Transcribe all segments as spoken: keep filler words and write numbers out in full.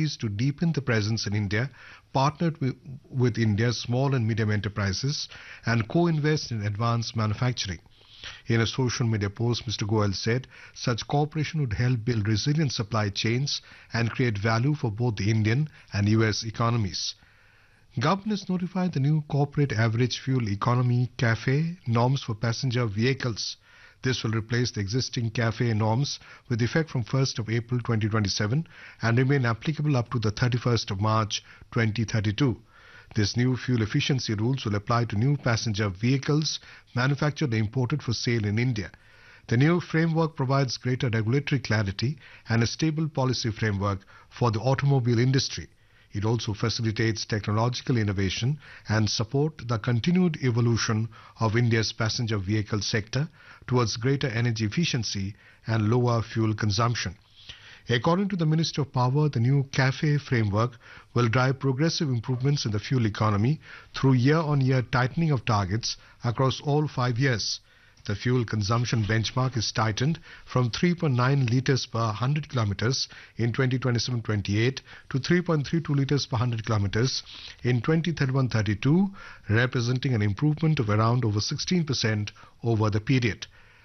countries to deepen the presence in India, partnered with, with India's small and medium enterprises, and co-invest in advanced manufacturing. In a social media post, Mister Goyal said such cooperation would help build resilient supply chains and create value for both the Indian and U S economies. Government has notified the new corporate average fuel economy CAFE norms for passenger vehicles. This will replace the existing CAFE norms with effect from first of April twenty twenty-seven and remain applicable up to the thirty-first of March twenty thirty-two. This new fuel efficiency rules will apply to new passenger vehicles manufactured and imported for sale in India. The new framework provides greater regulatory clarity and a stable policy framework for the automobile industry. It also facilitates technological innovation and support the continued evolution of India's passenger vehicle sector towards greater energy efficiency and lower fuel consumption. According to the Minister of Power, the new CAFE framework will drive progressive improvements in the fuel economy through year-on-year tightening of targets across all five years. The fuel consumption benchmark is tightened from three point nine litres per one hundred kilometres in twenty twenty-seven twenty-eight to three point three two litres per one hundred kilometres in twenty thirty-one thirty-two, representing an improvement of around over sixteen percent over the period.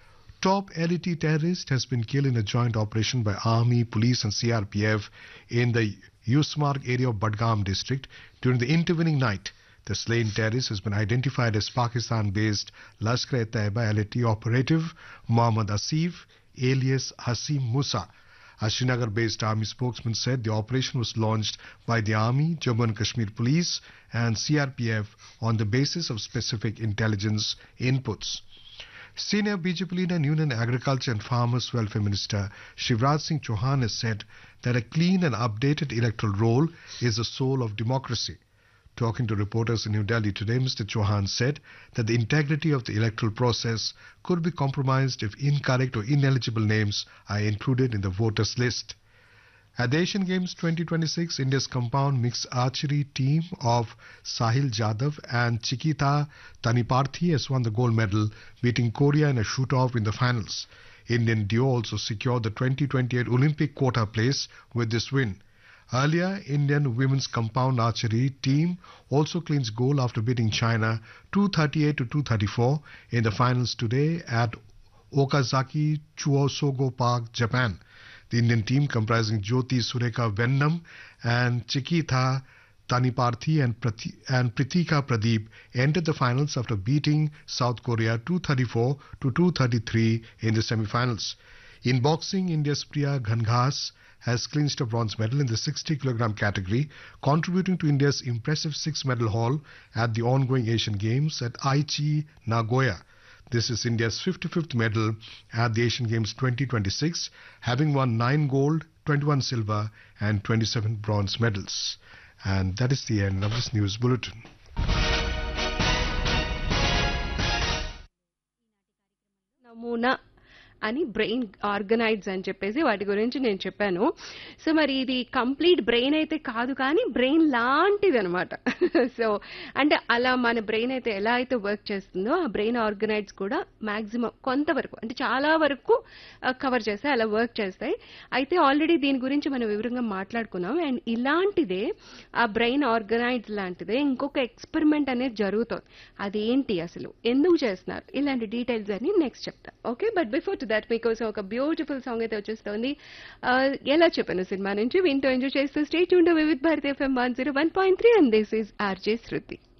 Top L E T terrorist has been killed in a joint operation by Army, Police and C R P F in the Yusmarg area of Budgam district during the intervening night. The slain terrorist has been identified as Pakistan-based Lashkar-e-Taiba L E T operative Mohammad Asif, alias Hasim Musa. A Srinagar-based army spokesman said the operation was launched by the Army, Jammu and Kashmir Police and C R P F on the basis of specific intelligence inputs. Senior B J P leader and Union Agriculture and Farmers Welfare Minister Shivraj Singh Chauhan has said that a clean and updated electoral roll is the soul of democracy. Talking to reporters in New Delhi today, Mister Chauhan said that the integrity of the electoral process could be compromised if incorrect or ineligible names are included in the voters list. At the Asian Games twenty twenty-six, India's compound mixed archery team of Sahil Jadhav and Chikita Taniparthi has won the gold medal, beating Korea in a shoot-off in the finals. Indian duo also secured the twenty twenty-eight Olympic quota place with this win. Earlier, Indian women's compound archery team also clinched gold after beating China two thirty-eight to two thirty-four in the finals today at Okazaki Chuosogo Park, Japan. The Indian team, comprising Jyoti Sureka Vennam and Chikita Taniparthi and, Prati- and Pritika Pradeep, entered the finals after beating South Korea two thirty-four to two thirty-three in the semi-finals. In boxing, India's Priya Ghanghas has clinched a bronze medal in the sixty kilogram category, contributing to India's impressive six-medal haul at the ongoing Asian Games at Aichi, Nagoya. This is India's fifty-fifth medal at the Asian Games twenty twenty-six, having won nine gold, twenty-one silver and twenty-seven bronze medals. And that is the end of this news bulletin. Namuna అని brain organoids అని చెప్పేసి వాటి గురించి నేను చెప్పాను. So మరి ఇది complete brain అయితే కాదు, కానీ బ్రెయిన్ లాంటిది అనమాట. సో అంటే అలా మన బ్రెయిన్ అయితే ఎలా అయితే వర్క్ చేస్తుందో ఆ బ్రెయిన్ ఆర్గనైడ్స్ కూడా మాక్సిమం కొంతవరకు అంటే చాలా వరకు కవర్ చేస్తాయి, అలా వర్క్ చేస్తాయి. అయితే ఆల్రెడీ దీని గురించి మనం వివరంగా మాట్లాడుకున్నాం. అండ్ ఇలాంటిదే ఆ బ్రెయిన్ ఆర్గనైడ్స్ లాంటిదే ఇంకొక ఎక్స్పెరిమెంట్ అనేది జరుగుతుంది. అదేంటి అసలు, ఎందుకు చేస్తున్నారు, ఇలాంటి డీటెయిల్స్ అని నెక్స్ట్ చెప్తా. Okay, but before to that మీకోసం ఒక బ్యూటిఫుల్ సాంగ్ అయితే వచ్చేస్తుంది. ఎలా చెప్పాను సినిమా నుంచి వింటూ ఎంజాయ్ చేస్తూ stay tuned with Bharati FM one zero one point three and this is RJ Shruti.